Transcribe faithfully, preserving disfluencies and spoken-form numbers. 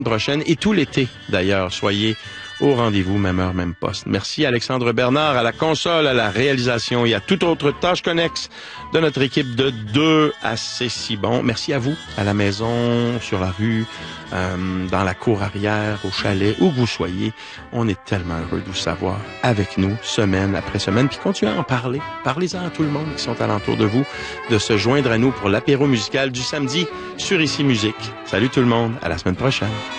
prochaine et tout l'été d'ailleurs. Soyez au rendez-vous, même heure, même poste. Merci Alexandre Bernard à la console, à la réalisation et à toute autre tâche connexe de notre équipe de deux à C'est si bon. Merci à vous, à la maison, sur la rue, euh, dans la cour arrière, au chalet, où que vous soyez. On est tellement heureux de vous savoir avec nous, semaine après semaine. Puis continuez à en parler. Parlez-en à tout le monde qui sont alentour de vous, de se joindre à nous pour l'apéro musical du samedi sur Ici Musique. Salut tout le monde, à la semaine prochaine.